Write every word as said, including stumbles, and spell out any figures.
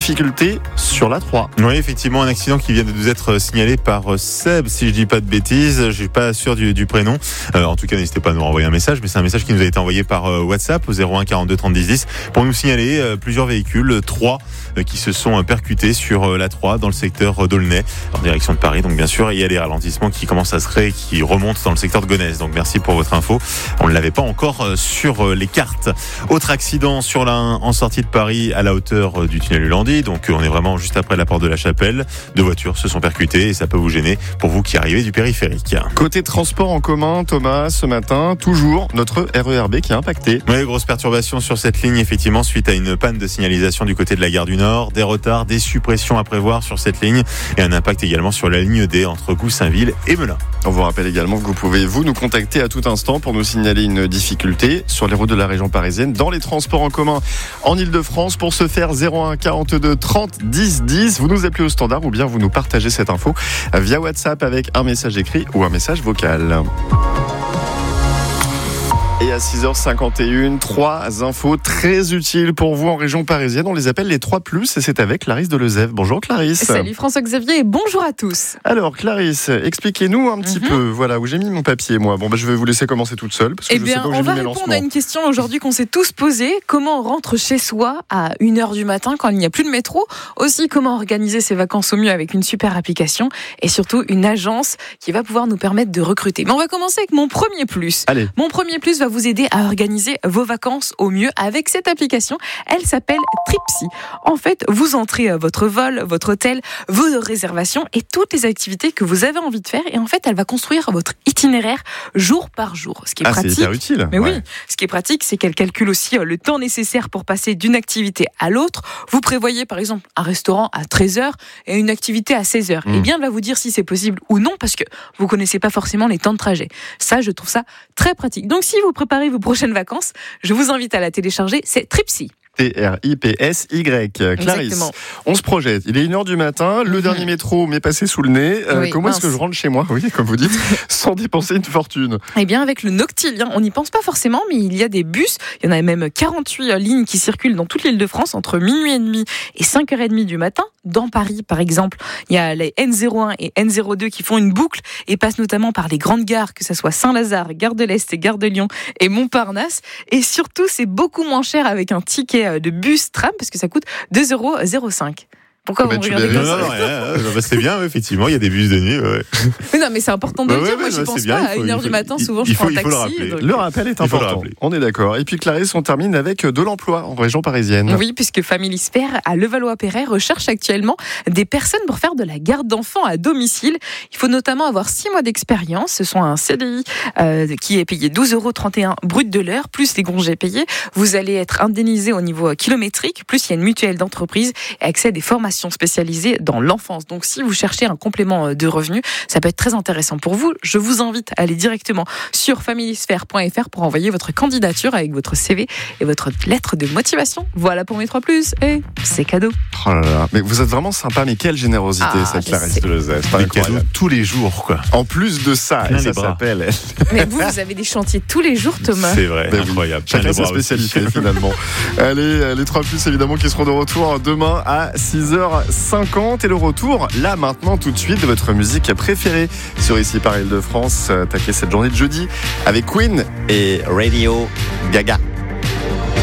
difficultés sur l'A trois. Oui, effectivement, un accident qui vient de nous être signalé par Seb, si je dis pas de bêtises, je suis pas sûr du, du prénom. Euh, en tout cas, n'hésitez pas à nous renvoyer un message, mais c'est un message qui nous a été envoyé par euh, WhatsApp au zéro un quarante-deux trente dix dix pour nous signaler euh, plusieurs véhicules, trois euh, qui se sont euh, percutés sur euh, l'A trois dans le secteur euh, d'Aulnay, en direction de Paris. Donc bien sûr, il y a des ralentissements qui commencent à se créer, qui remontent dans le secteur de Gonesse. Donc merci pour votre info. On ne l'avait pas encore euh, sur euh, les cartes. Autre accident sur la un en sortie de Paris à la hauteur euh, du tunnel du Landy. Donc euh, on est vraiment juste après la porte de la Chapelle. Deux voitures se sont percutées et ça peut vous gêner pour vous qui arrivez du périphérique. Côté transport en commun, Thomas, ce matin, toujours notre R E R B qui est impacté. Oui, grosse perturbation sur cette ligne, effectivement, suite à une panne de signalisation du côté de la gare du Nord, des retards, des suppressions à prévoir sur cette ligne et un impact également sur la ligne D entre Goussainville et Melun. On vous rappelle également que vous pouvez vous nous contacter à tout instant pour nous signaler une difficulté sur les routes de la région parisienne, dans les transports en commun en Ile-de-France. Pour ce faire, zéro un quarante-deux trente dix dix, vous nous appelez au standard ou bien vous nous partagez cette info via WhatsApp avec un message écrit ou un message vocal. Et à six heures cinquante et une, trois infos très utiles pour vous en région parisienne. On les appelle les trois plus et c'est avec Clarisse Delezève. Bonjour Clarisse. Salut François-Xavier et bonjour à tous. Alors Clarisse, expliquez-nous un petit mm-hmm. peu, voilà, où j'ai mis mon papier moi. Bon, bah, je vais vous laisser commencer toute seule parce que eh je bien, sais pas où on j'ai va mis mes répondre lancements. à une question aujourd'hui qu'on s'est tous posée. Comment on rentre chez soi à une heure du matin quand il n'y a plus de métro? Aussi, comment organiser ses vacances au mieux avec une super application et surtout une agence qui va pouvoir nous permettre de recruter. Mais on va commencer avec mon premier plus. Allez. Mon premier plus va vous aider à organiser vos vacances au mieux avec cette application. Elle s'appelle Tripsy. En fait, vous entrez votre vol, votre hôtel, vos réservations et toutes les activités que vous avez envie de faire. Et en fait, elle va construire votre itinéraire jour par jour. Ce qui est ah, pratique. C'est hyper utile. Mais ouais. oui, ce qui est pratique, c'est qu'elle calcule aussi le temps nécessaire pour passer d'une activité à l'autre. Vous prévoyez par exemple un restaurant à treize heures et une activité à seize heures. Mmh. Eh bien, elle va vous dire si c'est possible ou non parce que vous connaissez pas forcément les temps de trajet. Ça, je trouve ça très pratique. Donc, si vous préparez vos prochaines vacances, je vous invite à la télécharger, c'est Tripsy. T R I P S Y. Clarisse, exactement. On se projette. Il est une heure du matin, le mmh. dernier métro m'est passé sous le nez. Euh, oui, comment mince. Est-ce que je rentre chez moi, oui, comme vous dites, sans dépenser une fortune? Eh bien, avec le Noctilien, on n'y pense pas forcément, mais il y a des bus. Il y en a même quarante-huit lignes qui circulent dans toute l'Île-de-France entre minuit et demi et cinq heures trente du matin. Dans Paris, par exemple, il y a les N zéro un et N zéro deux qui font une boucle et passent notamment par les grandes gares, que ce soit Saint-Lazare, Gare de l'Est, Gare de Lyon et Montparnasse. Et surtout, c'est beaucoup moins cher avec un ticket de bus tram parce que ça coûte deux euros zéro cinq. Pourquoi bah, vous regardez comme non, ça? non, non, rien, bah, c'est bien, ouais, effectivement, il y a des bus de nuit. Ouais. Mais non, mais c'est important de bah, le dire. ouais, Moi, ouais, j'y bah, pense bien, pas. À une heure du matin, souvent, il je prends faut, un il faut taxi. le rappeler. Le rappel est important. On est d'accord. Et puis, Clarisse, on termine avec de l'emploi en région parisienne. Oui, puisque Family Sphere à Levallois-Perret recherche actuellement des personnes pour faire de la garde d'enfants à domicile. Il faut notamment avoir six mois d'expérience. Ce sont un C D I euh, qui est payé douze euros trente et un brut de l'heure, plus les congés payés. Vous allez être indemnisé au niveau kilométrique, plus il y a une mutuelle d'entreprise et accès à des formations spécialisées dans l'enfance. Donc, si vous cherchez un complément de revenus, ça peut être très intéressant pour vous. Je vous invite à aller directement sur family sphere point f r pour envoyer votre candidature avec votre C V et votre lettre de motivation. Voilà pour mes trois plus. Et c'est cadeau. Oh là là, mais vous êtes vraiment sympa, mais quelle générosité, ah, cette Clarisse Delezève. C'est des cadeaux tous les jours, quoi. En plus de ça, et ça s'appelle. Mais vous, vous avez des chantiers tous les jours, Thomas. C'est vrai, ben incroyable. Oui. Chacun sa spécialité, finalement. Allez, les trois plus, évidemment, qui seront de retour demain à six heures cinquante. Et le retour, là, maintenant, tout de suite, de votre musique préférée sur Ici par Île-de-France. Attaquez cette journée de jeudi avec Queen et Radio Gaga.